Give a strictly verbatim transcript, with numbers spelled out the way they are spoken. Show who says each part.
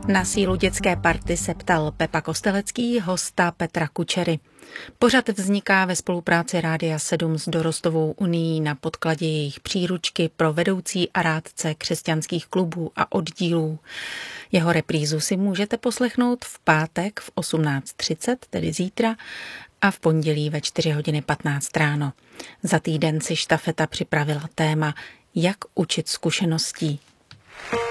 Speaker 1: Na sílu dětské party se ptal Pepa Kostelecký, hosta Petra Kučery. Pořad vzniká ve spolupráci Rádia sedm s Dorostovou unií na podkladě jejich příručky pro vedoucí a rádce křesťanských klubů a oddílů. Jeho reprízu si můžete poslechnout v pátek v osmnáct třicet, tedy zítra, a v pondělí ve čtyři hodiny patnáct ráno. Za týden si štafeta připravila téma Jak učit zkušeností.